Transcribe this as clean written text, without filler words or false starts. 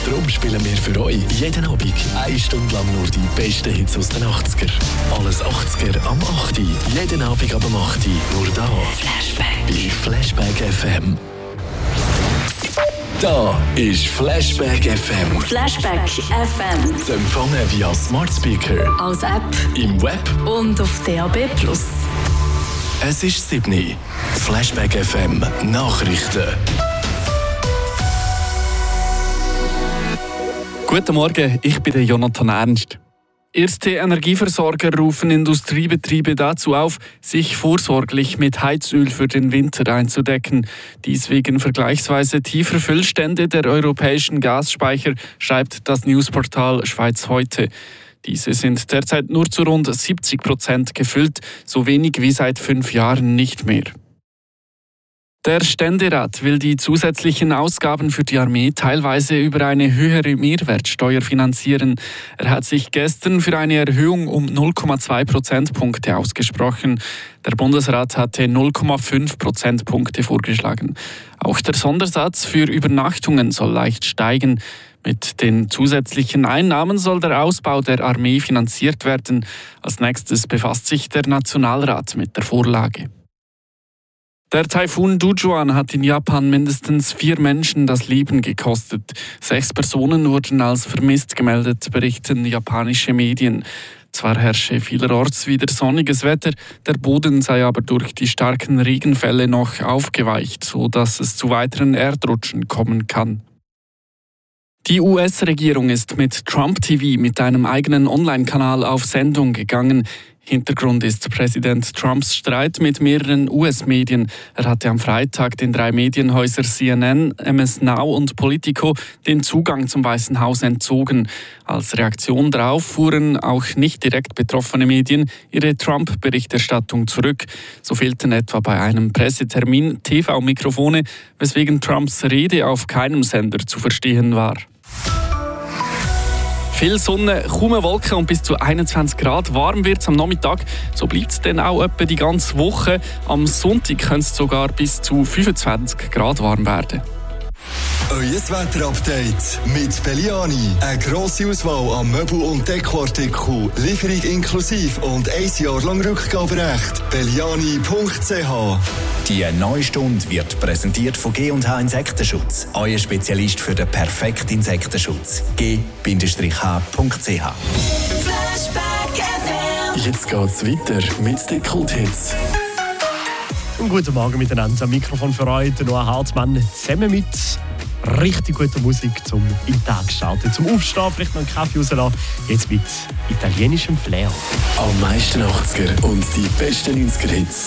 Darum spielen wir für euch jeden Abend 1 Stunde lang nur die besten Hits aus den 80er. Alles 80er am 8. Jeden Abend ab 8. Nur da. Bei Flashback FM. Da ist Flashback FM. Flashback FM. Zu empfangen via Smart Speaker, als App im Web und auf DAB+. Es ist 7. Flashback FM Nachrichten. Guten Morgen, ich bin Jonathan Ernst. Erste Energieversorger rufen Industriebetriebe dazu auf, sich vorsorglich mit Heizöl für den Winter einzudecken. Dies wegen vergleichsweise tiefer Füllstände der europäischen Gasspeicher, schreibt das Newsportal Schweiz heute. Diese sind derzeit nur zu rund 70% gefüllt, so wenig wie seit 5 Jahren nicht mehr. Der Ständerat will die zusätzlichen Ausgaben für die Armee teilweise über eine höhere Mehrwertsteuer finanzieren. Er hat sich gestern für eine Erhöhung um 0,2 Prozentpunkte ausgesprochen. Der Bundesrat hatte 0,5 Prozentpunkte vorgeschlagen. Auch der Sondersatz für Übernachtungen soll leicht steigen. Mit den zusätzlichen Einnahmen soll der Ausbau der Armee finanziert werden. Als nächstes befasst sich der Nationalrat mit der Vorlage. Der Taifun Dujuan hat in Japan mindestens 4 Menschen das Leben gekostet. 6 Personen wurden als vermisst gemeldet, berichten japanische Medien. Zwar herrsche vielerorts wieder sonniges Wetter, der Boden sei aber durch die starken Regenfälle noch aufgeweicht, sodass es zu weiteren Erdrutschen kommen kann. Die US-Regierung ist mit Trump TV mit einem eigenen Online-Kanal auf Sendung gegangen. Hintergrund ist Präsident Trumps Streit mit mehreren US-Medien. Er hatte am Freitag den 3 Medienhäusern CNN, MS Now und Politico den Zugang zum Weißen Haus entzogen. Als Reaktion darauf fuhren auch nicht direkt betroffene Medien ihre Trump-Berichterstattung zurück. So fehlten etwa bei einem Pressetermin TV-Mikrofone, weswegen Trumps Rede auf keinem Sender zu verstehen war. Viel Sonne, kaum Wolken und bis zu 21 Grad. Warm wird es am Nachmittag. So bleibt es dann auch etwa die ganze Woche. Am Sonntag könnte es sogar bis zu 25 Grad warm werden. Euer Wetterupdate mit Belliani. Eine grosse Auswahl an Möbel- und Dekoartikeln. Lieferung inklusive und 1 Jahr lang Rückgaberecht. Belliani.ch. Die neue Stunde wird präsentiert von G&H Insektenschutz. Euer Spezialist für den perfekten Insektenschutz. G-H.ch. Jetzt geht's weiter mit den Kulthits. Guten Morgen miteinander. Am Mikrofon für euch der Noah Hartmann zusammen mit richtig guter Musik zum in den Tag starten. Zum Aufstehen, vielleicht noch einen Kaffee rauslassen. Jetzt mit italienischem Flair. Am meisten 80er und die besten 90er Hits.